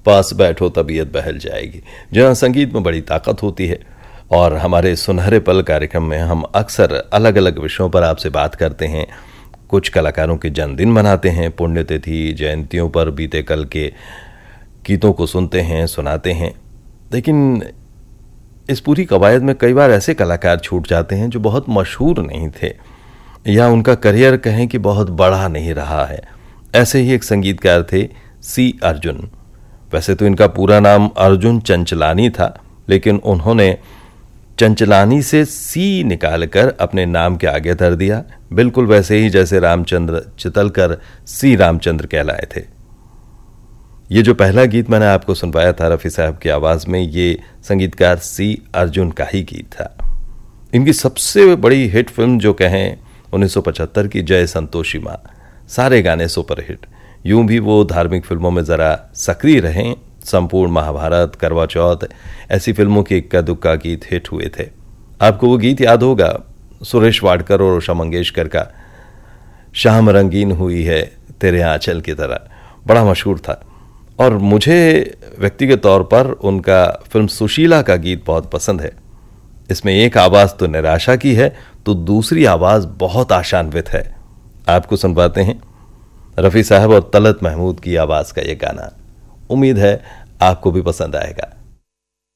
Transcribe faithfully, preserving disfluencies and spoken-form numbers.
पास बैठो तबीयत बहल जाएगी। जहाँ संगीत में बड़ी ताकत होती है। और हमारे सुनहरे पल कार्यक्रम में हम अक्सर अलग अलग विषयों पर आपसे बात करते हैं। कुछ कलाकारों के जन्मदिन मनाते हैं, पुण्यतिथि जयंतियों पर बीते कल के गीतों को सुनते हैं, सुनाते हैं। लेकिन इस पूरी कवायद में कई बार ऐसे कलाकार छूट जाते हैं जो बहुत मशहूर नहीं थे, या उनका करियर कहें कि बहुत बड़ा नहीं रहा है। ऐसे ही एक संगीतकार थे सी अर्जुन। वैसे तो इनका पूरा नाम अर्जुन चंचलानी था, लेकिन उन्होंने चंचलानी से सी निकालकर अपने नाम के आगे धर दिया, बिल्कुल वैसे ही जैसे रामचंद्र चितलकर सी रामचंद्र कहलाए थे। ये जो पहला गीत मैंने आपको सुनवाया था रफ़ी साहब की आवाज में, ये संगीतकार सी अर्जुन का ही गीत था। इनकी सबसे बड़ी हिट फिल्म जो कहें उन्नीस सौ पचहत्तर की जय संतोषी माँ, सारे गाने सुपरहिट। यूं भी वो धार्मिक फिल्मों में ज़रा सक्रिय रहें। संपूर्ण महाभारत, करवा चौथ, ऐसी फिल्मों के इक्का दुक्का गीत हिट हुए थे। आपको वो गीत याद होगा सुरेश वाडकर और उषा मंगेशकर का, शाम रंगीन हुई है तेरे आंचल की तरह, बड़ा मशहूर था। और मुझे व्यक्तिगत तौर पर उनका फिल्म सुशीला का गीत बहुत पसंद है। इसमें एक आवाज़ तो निराशा की है, तो दूसरी आवाज़ बहुत आशान्वित है। आपको सुनवाते हैं रफ़ी साहब और तलत महमूद की आवाज़ का ये गाना। उम्मीद है आपको भी पसंद आएगा।